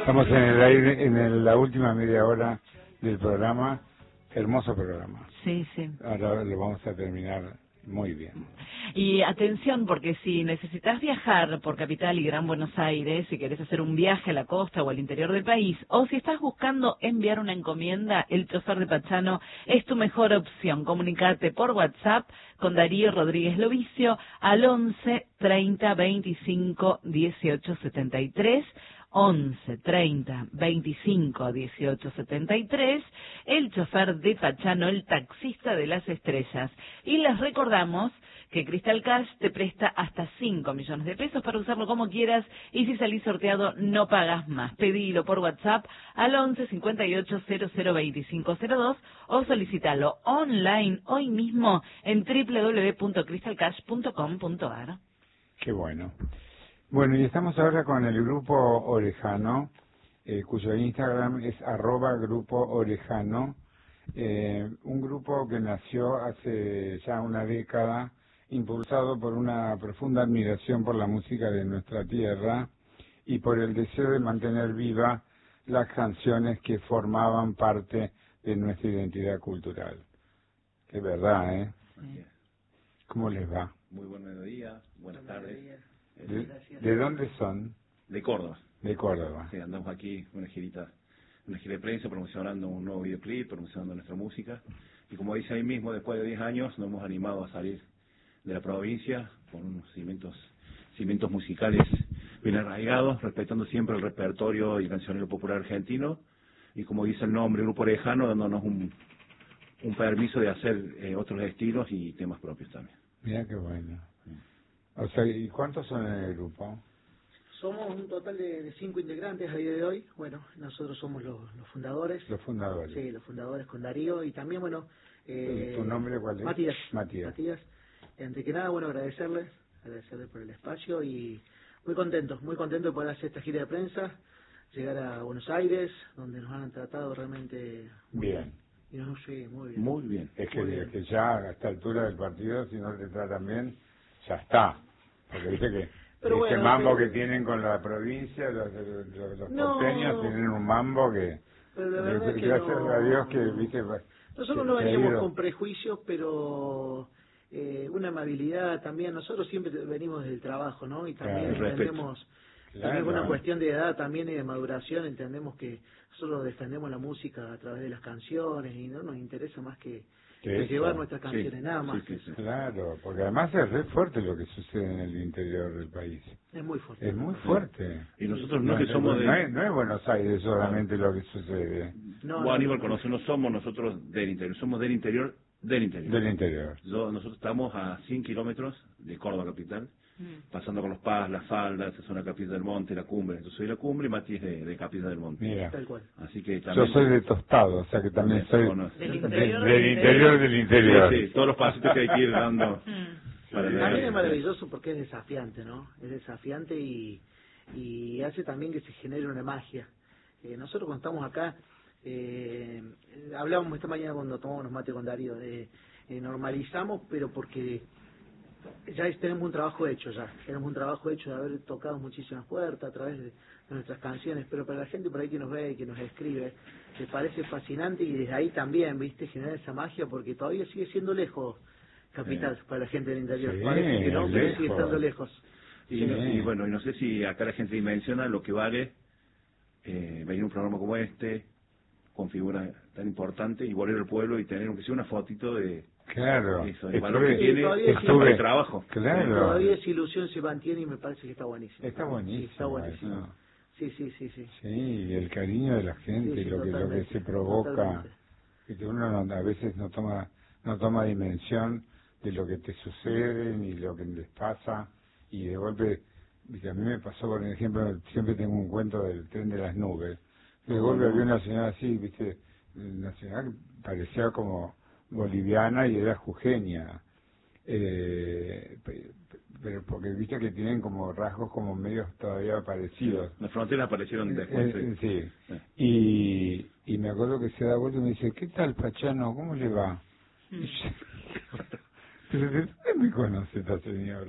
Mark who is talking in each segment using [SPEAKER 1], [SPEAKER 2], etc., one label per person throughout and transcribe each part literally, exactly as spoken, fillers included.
[SPEAKER 1] Estamos en el aire, en el- la última media hora del programa, hermoso programa.
[SPEAKER 2] Sí, sí.
[SPEAKER 1] Ahora lo vamos a terminar muy bien.
[SPEAKER 2] Y atención, porque si necesitas viajar por Capital y Gran Buenos Aires, si querés hacer un viaje a la costa o al interior del país, o si estás buscando enviar una encomienda, el chofer de Pachano es tu mejor opción. Comunicate por WhatsApp con Darío Rodríguez Lovicio al once treinta veinticinco dieciocho setenta y tres, once treinta veinticinco dieciocho setenta y tres, el chofer de Pachano, el taxista de las estrellas. Y les recordamos que Crystal Cash te presta hasta cinco millones de pesos para usarlo como quieras, y si salís sorteado no pagas más. Pedilo por WhatsApp al once cincuenta y ocho cero cero veinticinco cero dos o solicitalo online hoy mismo en doble u doble u doble u punto crystal cash punto com punto a r.
[SPEAKER 1] Qué bueno. Bueno, y estamos ahora con el grupo Orejano, eh, cuyo Instagram es arroba grupo Orejano, eh, un grupo que nació hace ya una década, impulsado por una profunda admiración por la música de nuestra tierra y por el deseo de mantener viva las canciones que formaban parte de nuestra identidad cultural. Es verdad, ¿eh?
[SPEAKER 3] Sí.
[SPEAKER 1] ¿Cómo les va?
[SPEAKER 3] Muy buen mediodía, buenas tardes.
[SPEAKER 1] ¿De, ¿De dónde son?
[SPEAKER 3] De Córdoba.
[SPEAKER 1] De Córdoba.
[SPEAKER 3] Sí, andamos aquí una girita, una gira de prensa promocionando un nuevo videoclip, promocionando nuestra música. Y como dice ahí mismo, después de diez años nos hemos animado a salir de la provincia con unos cimientos, cimientos musicales bien arraigados, respetando siempre el repertorio y cancionero popular argentino. Y como dice el nombre, Grupo Orejano, dándonos un, un permiso de hacer eh, otros estilos y temas propios también.
[SPEAKER 1] Mira qué bueno. O sea, ¿y cuántos son en el grupo?
[SPEAKER 4] Somos un total de, de cinco integrantes a día de hoy. Bueno, nosotros somos los, los fundadores.
[SPEAKER 1] Los fundadores.
[SPEAKER 4] Sí, los fundadores con Darío y también, bueno... Eh,
[SPEAKER 1] ¿Tu nombre cuál es?
[SPEAKER 4] Matías.
[SPEAKER 1] Matías.
[SPEAKER 4] Matías. Antes que nada, bueno, agradecerles, agradecerles por el espacio y muy contentos, muy contentos de poder hacer esta gira de prensa, llegar a Buenos Aires, donde nos han tratado realmente muy bien. bien. Y nos sí, muy bien.
[SPEAKER 3] Muy bien.
[SPEAKER 1] Es que,
[SPEAKER 4] Muy bien.
[SPEAKER 1] que ya a esta altura del partido, si no te tratan bien, ya está. Porque dice que
[SPEAKER 4] Pero
[SPEAKER 1] ese
[SPEAKER 4] bueno,
[SPEAKER 1] mambo
[SPEAKER 4] pero-
[SPEAKER 1] que tienen con la provincia, los, los, los
[SPEAKER 4] No.
[SPEAKER 1] porteños tienen un mambo que...
[SPEAKER 4] Pero la verdad es que
[SPEAKER 1] gracias
[SPEAKER 4] no-
[SPEAKER 1] a Dios que, viste...
[SPEAKER 4] Nosotros
[SPEAKER 1] que-
[SPEAKER 4] no
[SPEAKER 1] que ha
[SPEAKER 4] veníamos
[SPEAKER 1] ido-
[SPEAKER 4] con prejuicios, pero eh, una amabilidad también. Nosotros siempre venimos del trabajo, ¿no? Y también
[SPEAKER 1] Claro.
[SPEAKER 4] entendemos,
[SPEAKER 1] Claro.
[SPEAKER 4] también es una cuestión de edad también y de maduración, entendemos que nosotros defendemos la música a través de las canciones y no nos interesa más que,
[SPEAKER 1] Que
[SPEAKER 4] que
[SPEAKER 1] eso.
[SPEAKER 4] llevar nuestras canciones,
[SPEAKER 3] Sí,
[SPEAKER 4] nada más
[SPEAKER 3] sí,
[SPEAKER 4] que
[SPEAKER 3] sí,
[SPEAKER 4] eso.
[SPEAKER 1] Claro, porque además es re fuerte lo que sucede en el interior del país.
[SPEAKER 4] Es muy fuerte.
[SPEAKER 1] Es muy fuerte.
[SPEAKER 3] Y nosotros no que somos de...
[SPEAKER 1] No es, no es Buenos Aires solamente lo que sucede.
[SPEAKER 4] No,
[SPEAKER 3] Vos,
[SPEAKER 4] no,
[SPEAKER 3] Aníbal,
[SPEAKER 4] no.
[SPEAKER 3] conoce, no somos nosotros del interior, somos del interior del interior.
[SPEAKER 1] Del interior.
[SPEAKER 3] Yo- nosotros estamos a cien kilómetros de Córdoba capital,
[SPEAKER 2] Mm.
[SPEAKER 3] pasando con los Paz, las Faldas, esa zona Capilla del Monte, la Cumbre. Yo soy de la Cumbre y Mati es de, de Capilla del Monte.
[SPEAKER 1] Mira,
[SPEAKER 4] Tal cual.
[SPEAKER 3] Así que
[SPEAKER 1] yo
[SPEAKER 3] también...
[SPEAKER 1] soy de Tostado, o sea que también soy
[SPEAKER 3] Conoce.
[SPEAKER 2] Del
[SPEAKER 1] de-
[SPEAKER 2] interior
[SPEAKER 1] del interior del interior.
[SPEAKER 3] Sí, sí, todos los pasitos que hay que ir dando.
[SPEAKER 2] Mm.
[SPEAKER 3] para
[SPEAKER 4] También
[SPEAKER 3] llegar.
[SPEAKER 4] es maravilloso porque es desafiante, ¿no? Es desafiante y, y hace también que se genere una magia. Eh, nosotros cuando estamos acá, eh, hablábamos esta mañana cuando tomamos unos mates con Darío, de, eh, normalizamos, pero porque ya es- tenemos un trabajo hecho ya, tenemos un trabajo hecho de haber tocado muchísimas puertas a través de, de nuestras canciones, pero para la gente por ahí que nos ve y que nos escribe, les parece fascinante y desde ahí también, viste, generar esa magia porque todavía sigue siendo lejos Capital
[SPEAKER 3] Sí.
[SPEAKER 4] para la gente del interior,
[SPEAKER 1] Sí,
[SPEAKER 4] parece que no, pero sigue
[SPEAKER 1] lejos.
[SPEAKER 4] estando lejos.
[SPEAKER 3] Y,
[SPEAKER 4] Sí.
[SPEAKER 3] no- y bueno, y no sé si acá la gente dimensiona lo que vale eh, venir a un programa como este, con figuras tan importantes, y volver al pueblo y tener, aunque sea una fotito de
[SPEAKER 1] Claro.
[SPEAKER 3] eso, el valor que
[SPEAKER 1] Estuve,
[SPEAKER 3] tiene
[SPEAKER 4] todavía
[SPEAKER 3] el
[SPEAKER 1] estuve,
[SPEAKER 3] trabajo.
[SPEAKER 1] claro.
[SPEAKER 4] Todavía esa ilusión se mantiene y me parece que está buenísimo.
[SPEAKER 1] Está
[SPEAKER 4] Sí,
[SPEAKER 1] buenísimo.
[SPEAKER 4] está buenísimo.
[SPEAKER 1] eso.
[SPEAKER 4] Sí, sí, sí, sí.
[SPEAKER 1] Sí, y el cariño de la gente,
[SPEAKER 4] Sí, sí,
[SPEAKER 1] lo que lo que
[SPEAKER 4] totalmente,
[SPEAKER 1] se provoca,
[SPEAKER 4] totalmente.
[SPEAKER 1] y que uno no- a veces no toma no toma dimensión de lo que te sucede ni lo que les pasa, y de golpe, viste, a mí me pasó, por ejemplo, siempre tengo un cuento del tren de las nubes. De golpe había una señora así, viste, una señora que parecía como boliviana y era jujeña, eh, pe- pe- pero porque viste que tienen como rasgos como medios todavía parecidos.
[SPEAKER 3] Las fronteras aparecieron después.
[SPEAKER 1] Eh,
[SPEAKER 3] sí.
[SPEAKER 1] eh, sí.
[SPEAKER 3] Sí.
[SPEAKER 1] Y, y me acuerdo que se da vuelta y me dice, ¿qué tal, Pachano? ¿Cómo le va?
[SPEAKER 2] Mm.
[SPEAKER 1] Y yo, pero ¿de dónde me conoce esta señora?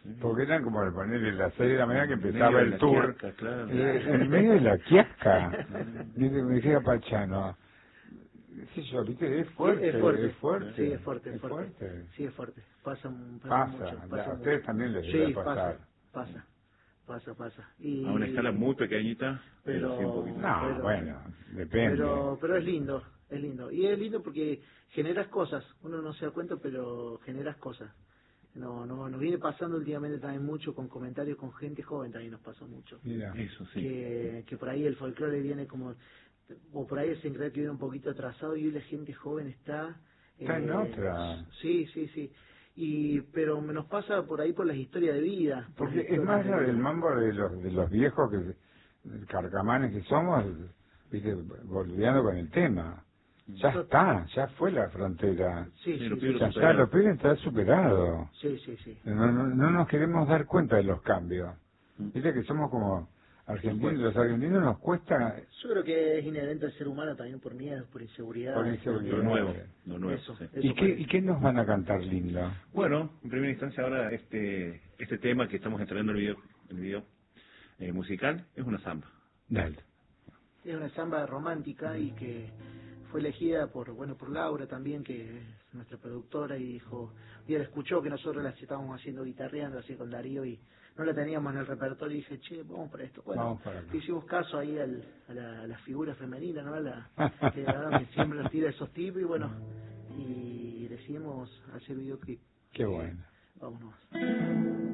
[SPEAKER 1] Porque eran como de ponerle las seis de la mañana que empezaba
[SPEAKER 3] de
[SPEAKER 1] el
[SPEAKER 3] la
[SPEAKER 1] tour.
[SPEAKER 3] quiasca, claro.
[SPEAKER 1] Eh, En el medio de la quiasca. Dice, me decía Pachano. Sí, yo, viste, es fuerte,
[SPEAKER 4] es fuerte,
[SPEAKER 1] es fuerte.
[SPEAKER 4] sí, es fuerte, es
[SPEAKER 1] es
[SPEAKER 4] fuerte.
[SPEAKER 1] fuerte.
[SPEAKER 4] Sí, es fuerte. Pasa, pasa,
[SPEAKER 1] Pasa,
[SPEAKER 4] mucho.
[SPEAKER 1] a
[SPEAKER 4] Pasa
[SPEAKER 1] ustedes
[SPEAKER 4] mucho.
[SPEAKER 1] también les
[SPEAKER 4] Sí,
[SPEAKER 1] debe pasar.
[SPEAKER 4] pasa, pasa, pasa, pasa. Y,
[SPEAKER 3] A una escala muy pequeñita, pero,
[SPEAKER 4] pero,
[SPEAKER 3] sí un poquito.
[SPEAKER 1] No,
[SPEAKER 4] pero,
[SPEAKER 1] bueno, depende.
[SPEAKER 4] pero, pero es lindo, es lindo. Y es lindo porque generas cosas. Uno no se da cuenta, pero generas cosas. No, no, nos viene pasando últimamente también mucho con comentarios con gente joven, también nos pasó mucho.
[SPEAKER 1] Mira.
[SPEAKER 3] Eso sí.
[SPEAKER 4] Que, que por ahí el folclore viene como, o por ahí se cree que viene un poquito atrasado y hoy la gente joven está...
[SPEAKER 1] Está en otra.
[SPEAKER 4] Sí, sí, sí. Y, pero nos pasa por ahí por las historias de vida. por
[SPEAKER 1] Porque
[SPEAKER 4] las
[SPEAKER 1] es más
[SPEAKER 4] historias de
[SPEAKER 1] el
[SPEAKER 4] vida.
[SPEAKER 1] mambo de los, de los viejos que carcamanes que somos, viste, volviendo con el tema. Ya está, ya fue la frontera.
[SPEAKER 4] Sí,
[SPEAKER 3] Sí,
[SPEAKER 4] sí,
[SPEAKER 3] los
[SPEAKER 4] sí,
[SPEAKER 3] pibes
[SPEAKER 1] Ya
[SPEAKER 3] lo
[SPEAKER 1] está,
[SPEAKER 3] superaron.
[SPEAKER 1] los pibes está superado.
[SPEAKER 4] sí, sí, sí.
[SPEAKER 1] No, no, no nos queremos dar cuenta de los cambios. Viste que somos como argentinos, los argentinos nos cuesta
[SPEAKER 4] Yo creo que es inherente al ser humano también por miedo, por inseguridad.
[SPEAKER 1] por inseguridad.
[SPEAKER 3] Lo nuevo, lo nuevo.
[SPEAKER 4] Eso,
[SPEAKER 3] sí.
[SPEAKER 4] eso
[SPEAKER 1] ¿Y qué,
[SPEAKER 4] parece.
[SPEAKER 1] ¿Y qué nos van a cantar lindo?
[SPEAKER 3] Bueno, en primera instancia ahora este este tema que estamos estrenando el video, el video eh, musical es una samba.
[SPEAKER 1] Dale.
[SPEAKER 4] Es una samba romántica y que fue elegida por bueno por Laura también, que es nuestra productora, y dijo, y él escuchó que nosotros la estábamos haciendo guitarreando así con Darío y no la teníamos en el repertorio y dije, che, vamos para esto. Bueno,
[SPEAKER 1] Vamos para acá.
[SPEAKER 4] le hicimos caso ahí al, a, la, a la figura femenina, ¿no? A la, que, la verdad que siempre nos tira esos tipos y bueno, y decidimos hacer videoclip.
[SPEAKER 1] Qué bueno.
[SPEAKER 4] Vámonos.